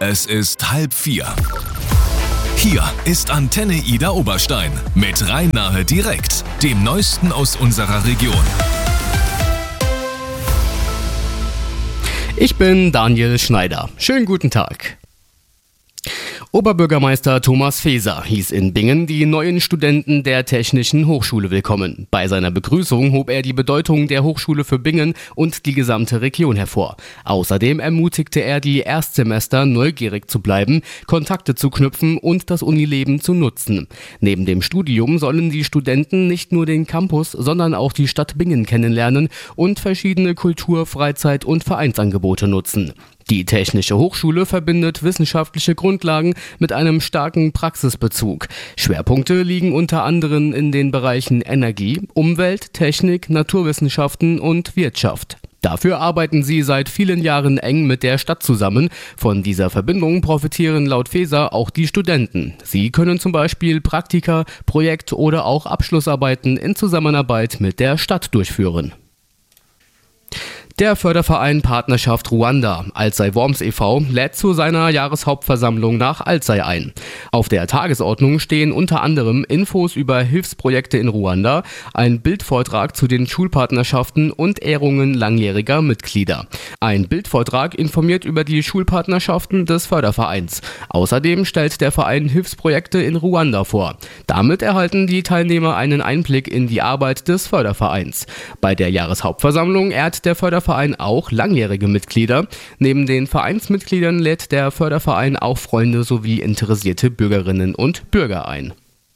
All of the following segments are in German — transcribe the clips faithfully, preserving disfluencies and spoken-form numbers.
Es ist halb vier. Hier ist Antenne Ida Oberstein mit Rhein-Nahe direkt, dem Neuesten aus unserer Region. Ich bin Daniel Schneider. Schönen guten Tag. Oberbürgermeister Thomas Faeser hieß in Bingen die neuen Studenten der Technischen Hochschule willkommen. Bei seiner Begrüßung hob er die Bedeutung der Hochschule für Bingen und die gesamte Region hervor. Außerdem ermutigte er die Erstsemester, neugierig zu bleiben, Kontakte zu knüpfen und das Unileben zu nutzen. Neben dem Studium sollen die Studenten nicht nur den Campus, sondern auch die Stadt Bingen kennenlernen und verschiedene Kultur-, Freizeit- und Vereinsangebote nutzen. Die Technische Hochschule verbindet wissenschaftliche Grundlagen mit einem starken Praxisbezug. Schwerpunkte liegen unter anderem in den Bereichen Energie, Umwelt, Technik, Naturwissenschaften und Wirtschaft. Dafür arbeiten sie seit vielen Jahren eng mit der Stadt zusammen. Von dieser Verbindung profitieren laut Faeser auch die Studenten. Sie können zum Beispiel Praktika, Projekt- oder auch Abschlussarbeiten in Zusammenarbeit mit der Stadt durchführen. Der Förderverein Partnerschaft Ruanda, Alzey Worms e V, lädt zu seiner Jahreshauptversammlung nach Alzey ein. Auf der Tagesordnung stehen unter anderem Infos über Hilfsprojekte in Ruanda, ein Bildvortrag zu den Schulpartnerschaften und Ehrungen langjähriger Mitglieder. Ein Bildvortrag informiert über die Schulpartnerschaften des Fördervereins. Außerdem stellt der Verein Hilfsprojekte in Ruanda vor. Damit erhalten die Teilnehmer einen Einblick in die Arbeit des Fördervereins. Bei der Jahreshauptversammlung ehrt der Förderverein Verein auch langjährige Mitglieder. Neben den Vereinsmitgliedern lädt der Förderverein auch Freunde sowie interessierte Bürgerinnen und Bürger ein.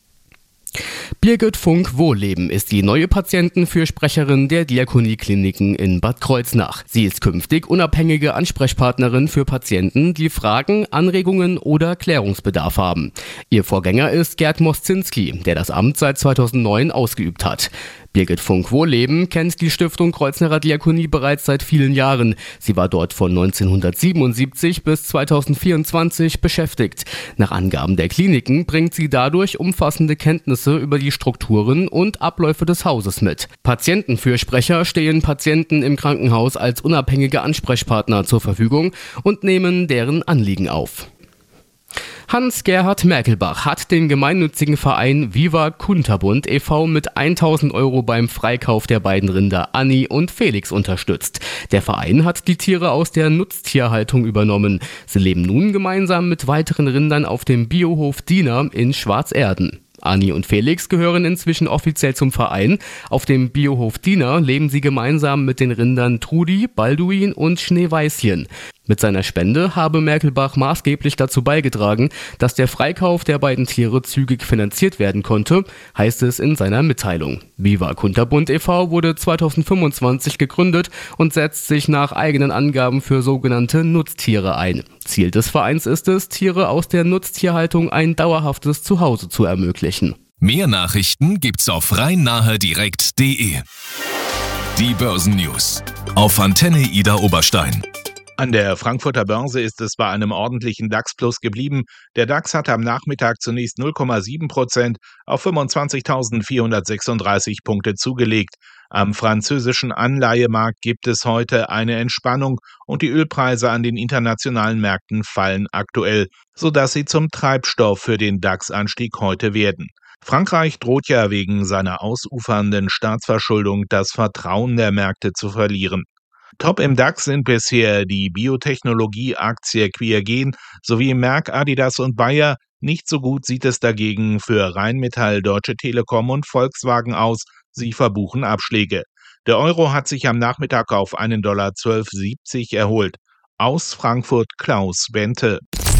Birgit Funk-Wohlleben ist die neue Patientenfürsprecherin der Diakoniekliniken in Bad Kreuznach. Sie ist künftig unabhängige Ansprechpartnerin für Patienten, die Fragen, Anregungen oder Klärungsbedarf haben. Ihr Vorgänger ist Gerd Moszinski, der das Amt seit zweitausendneun ausgeübt hat. Birgit Funk-Wohlleben kennt die Stiftung Kreuznacher Diakonie bereits seit vielen Jahren. Sie war dort von neunzehnhundertsiebenundsiebzig bis zweitausendvierundzwanzig beschäftigt. Nach Angaben der Kliniken bringt sie dadurch umfassende Kenntnisse über die Strukturen und Abläufe des Hauses mit. Patientenfürsprecher stehen Patienten im Krankenhaus als unabhängige Ansprechpartner zur Verfügung und nehmen deren Anliegen auf. Hans-Gerhard Merkelbach hat den gemeinnützigen Verein Viva Kunterbund e V mit tausend Euro beim Freikauf der beiden Rinder Anni und Felix unterstützt. Der Verein hat die Tiere aus der Nutztierhaltung übernommen. Sie leben nun gemeinsam mit weiteren Rindern auf dem Biohof Diener in Schwarzerden. Anni und Felix gehören inzwischen offiziell zum Verein. Auf dem Biohof Diener leben sie gemeinsam mit den Rindern Trudi, Balduin und Schneeweißchen. Mit seiner Spende habe Merkelbach maßgeblich dazu beigetragen, dass der Freikauf der beiden Tiere zügig finanziert werden konnte, heißt es in seiner Mitteilung. Viva Kunterbund e V wurde zweitausendfünfundzwanzig gegründet und setzt sich nach eigenen Angaben für sogenannte Nutztiere ein. Ziel des Vereins ist es, Tiere aus der Nutztierhaltung ein dauerhaftes Zuhause zu ermöglichen. Mehr Nachrichten gibt's auf rhein-nahe direkt punkt de. Die Börsennews auf Antenne Ida Oberstein. An der Frankfurter Börse ist es bei einem ordentlichen DAX-Plus geblieben. Der DAX hatte am Nachmittag zunächst null Komma sieben Prozent auf fünfundzwanzigtausendvierhundertsechsunddreißig Punkte zugelegt. Am französischen Anleihemarkt gibt es heute eine Entspannung und die Ölpreise an den internationalen Märkten fallen aktuell, sodass sie zum Treibstoff für den DAX-Anstieg heute werden. Frankreich droht ja wegen seiner ausufernden Staatsverschuldung das Vertrauen der Märkte zu verlieren. Top im DAX sind bisher die Biotechnologie-Aktie Qiagen sowie Merck, Adidas und Bayer. Nicht so gut sieht es dagegen für Rheinmetall, Deutsche Telekom und Volkswagen aus. Sie verbuchen Abschläge. Der Euro hat sich am Nachmittag auf einen Dollar zwölf Komma siebzig erholt. Aus Frankfurt Klaus Bente.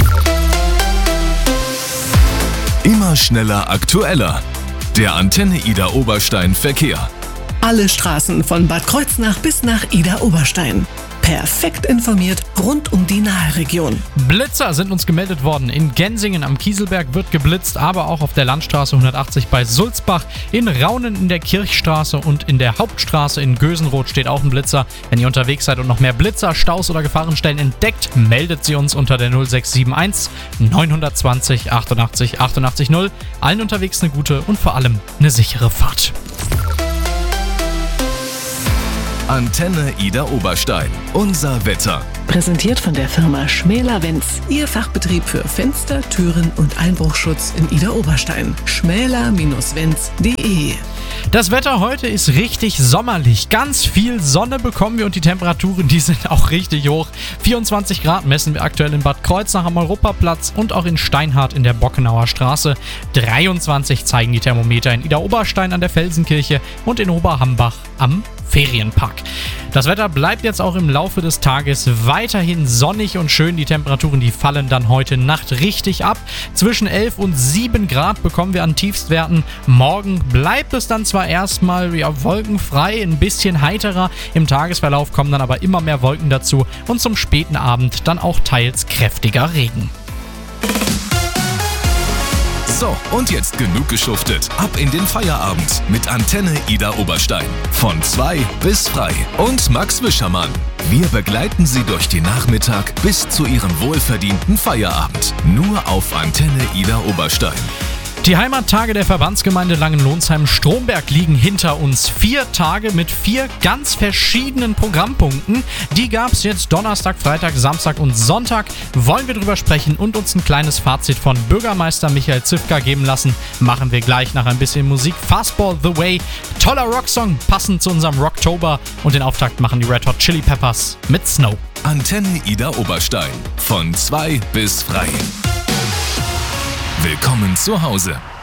Immer schneller aktueller. Der Antenne Ida Oberstein Verkehr. Alle Straßen von Bad Kreuznach bis nach Ida Oberstein. Perfekt informiert rund um die Nahe-Region. Blitzer sind uns gemeldet worden. In Gensingen am Kieselberg wird geblitzt, aber auch auf der Landstraße hundertachtzig bei Sulzbach, in Raunen in der Kirchstraße und in der Hauptstraße in Gösenroth steht auch ein Blitzer. Wenn ihr unterwegs seid und noch mehr Blitzer, Staus oder Gefahrenstellen entdeckt, meldet sie uns unter der null sechs sieben eins neun zwei null achtundachtzig achtundachtzig null. Allen unterwegs eine gute und vor allem eine sichere Fahrt. Antenne Ida Oberstein. Unser Wetter. Präsentiert von der Firma Schmäler Wenz. Ihr Fachbetrieb für Fenster, Türen und Einbruchschutz in Idar-Oberstein. schmäler Bindestrich wenz punkt de. Das Wetter heute ist richtig sommerlich. Ganz viel Sonne bekommen wir und die Temperaturen, die sind auch richtig hoch. vierundzwanzig Grad messen wir aktuell in Bad Kreuznach am Europaplatz und auch in Steinhardt in der Bockenauer Straße. dreiundzwanzig zeigen die Thermometer in Idar-Oberstein an der Felsenkirche und in Oberhambach am Ferienpark. Das Wetter bleibt jetzt auch im Laufe des Tages weiterhin sonnig und schön. Die Temperaturen, die fallen dann heute Nacht richtig ab. Zwischen elf und sieben Grad bekommen wir an Tiefstwerten. Morgen bleibt es dann zwar erstmal ja, wolkenfrei, ein bisschen heiterer. Im Tagesverlauf kommen dann aber immer mehr Wolken dazu und zum späten Abend dann auch teils kräftiger Regen. So, und jetzt genug geschuftet. Ab in den Feierabend mit Antenne Idar Oberstein. Von zwei bis frei. Und Max Wischermann. Wir begleiten Sie durch den Nachmittag bis zu Ihrem wohlverdienten Feierabend. Nur auf Antenne Idar Oberstein. Die Heimattage der Verbandsgemeinde Langenlonsheim-Stromberg liegen hinter uns. Vier Tage mit vier ganz verschiedenen Programmpunkten. Die gab es jetzt Donnerstag, Freitag, Samstag und Sonntag. Wollen wir drüber sprechen und uns ein kleines Fazit von Bürgermeister Michael Zifka geben lassen. Machen wir gleich nach ein bisschen Musik. Fastball the Way. Toller Rocksong, passend zu unserem Rocktober. Und den Auftakt machen die Red Hot Chili Peppers mit Snow. Antenne Idar Oberstein. Von zwei bis frei. Willkommen zu Hause.